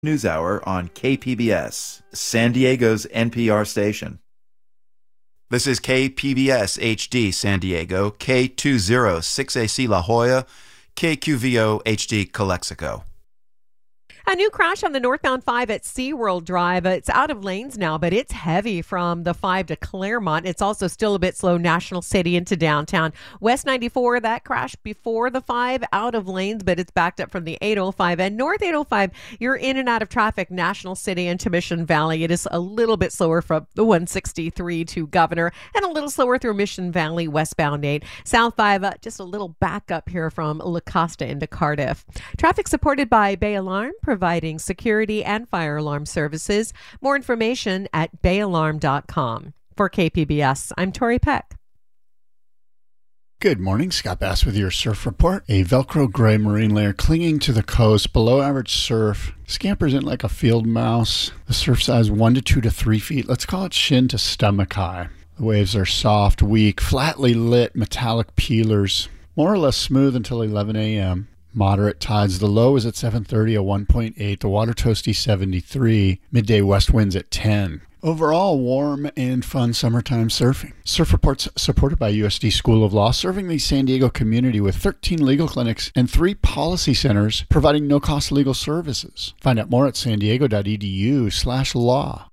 NewsHour on KPBS, San Diego's NPR station. This is KPBS HD San Diego, K206AC La Jolla, KQVO HD Calexico. A new crash on the northbound 5 at SeaWorld Drive. It's out of lanes now, but it's heavy from the 5 to Claremont. It's also still a bit slow National City into downtown. West 94, that crash before the 5, out of lanes, but it's backed up from the 805. And North 805, you're in and out of traffic, National City into Mission Valley. It is a little bit slower from the 163 to Governor and a little slower through Mission Valley, westbound 8. South 5, just a little backup here from La Costa into Cardiff. Traffic supported by Bay Alarm, providing security and fire alarm services. More information at bayalarm.com. For KPBS, I'm Tori Peck. Good morning, Scott Bass with your surf report. A Velcro gray marine layer clinging to the coast, below average surf, scampers in like a field mouse. The surf size 1 to 2 to 3 feet. Let's call it shin to stomach high. The waves are soft, weak, flatly lit, metallic peelers, more or less smooth until 11 a.m. Moderate tides. The low is at 7:30 at 1.8. The water toasty 73. Midday west winds at 10. Overall, warm and fun summertime surfing. Surf Report's supported by USD School of Law, serving the San Diego community with 13 legal clinics and 3 policy centers, providing no-cost legal services. Find out more at sandiego.edu/law.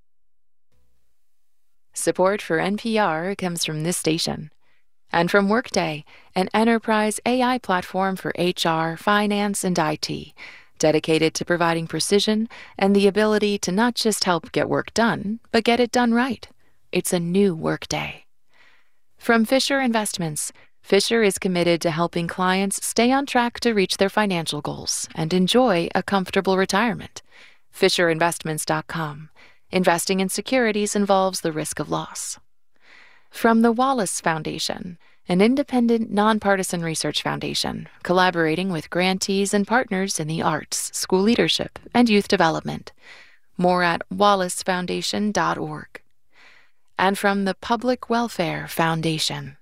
Support for NPR comes from this station. And from Workday, an enterprise AI platform for HR, finance, and IT, dedicated to providing precision and the ability to not just help get work done, but get it done right. It's a new Workday. From Fisher Investments, Fisher is committed to helping clients stay on track to reach their financial goals and enjoy a comfortable retirement. FisherInvestments.com. Investing in securities involves the risk of loss. From the Wallace Foundation, an independent, nonpartisan research foundation collaborating with grantees and partners in the arts, school leadership, and youth development. More at wallacefoundation.org. And from the Public Welfare Foundation.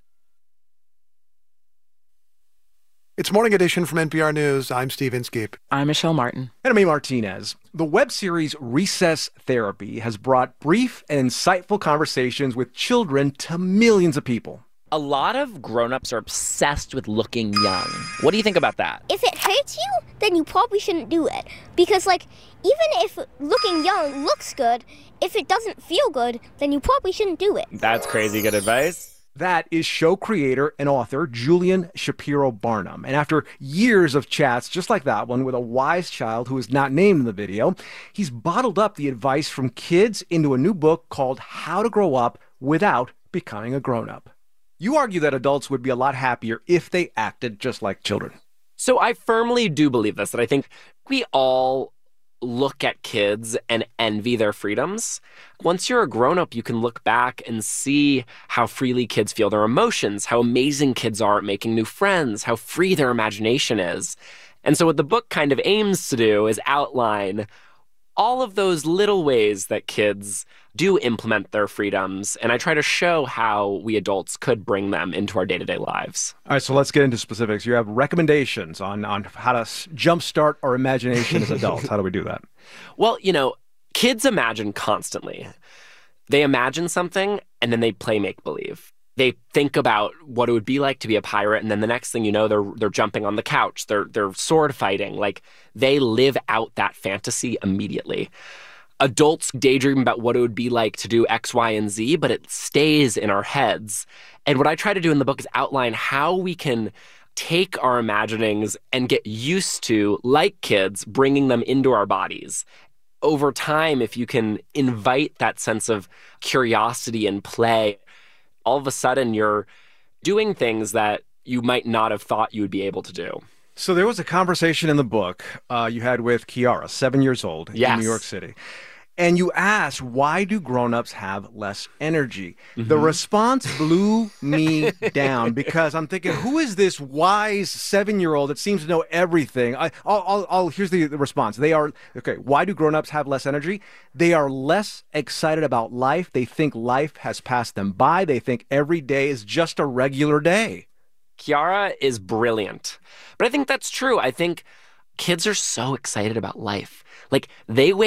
It's Morning Edition from NPR News. I'm Steve Inskeep. I'm Michelle Martin. And I'm A. Martinez. The web series Recess Therapy has brought brief and insightful conversations with children to millions of people. A lot of grown-ups are obsessed with looking young. What do you think about that? If it hurts you, then you probably shouldn't do it. Because, even if looking young looks good, if it doesn't feel good, then you probably shouldn't do it. That's crazy good advice. That is show creator and author Julian Shapiro Barnum. And after years of chats just like that one with a wise child who is not named in the video, he's bottled up the advice from kids into a new book called How to Grow Up Without Becoming a Grown-Up. You argue that adults would be a lot happier if they acted just like children. So I firmly do believe this, that I think we all look at kids and envy their freedoms. Once you're a grown-up, you can look back and see how freely kids feel their emotions, how amazing kids are at making new friends, how free their imagination is. And so what the book kind of aims to do is outline all of those little ways that kids do implement their freedoms, and I try to show how we adults could bring them into our day-to-day lives. All right, so let's get into specifics. You have recommendations on how to jumpstart our imagination as adults. How do we do that? Well, kids imagine constantly. They imagine something, and then they play make-believe. They think about what it would be like to be a pirate, and then the next thing you know, they're jumping on the couch. They're sword fighting. They live out that fantasy immediately. Adults daydream about what it would be like to do X, Y, and Z, but it stays in our heads. And what I try to do in the book is outline how we can take our imaginings and get used to, like kids, bringing them into our bodies. Over time, if you can invite that sense of curiosity and play, all of a sudden you're doing things that you might not have thought you would be able to do. So there was a conversation in the book you had with Kiara, 7 years old, in New York City. And you asked, why do grown-ups have less energy? Mm-hmm. The response blew me down because I'm thinking, who is this wise 7-year-old that seems to know everything? Here's the response. Why do grown-ups have less energy? They are less excited about life. They think life has passed them by. They think every day is just a regular day. Kiara is brilliant. But I think that's true. I think Kids are so excited about life. Like, they wake